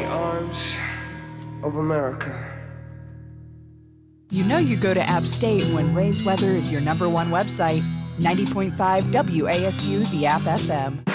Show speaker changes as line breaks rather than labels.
arms of America.
You know you go to App State when Ray's Weather is your #1 website. 90.5 WASU, the App FM.